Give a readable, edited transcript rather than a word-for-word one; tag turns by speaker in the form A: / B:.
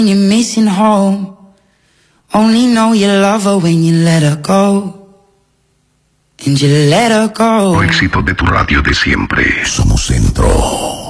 A: You're missing home. Only know you love her when you let her go. And you let her go.
B: Éxito de tu radio de siempre.
C: Somos Centro.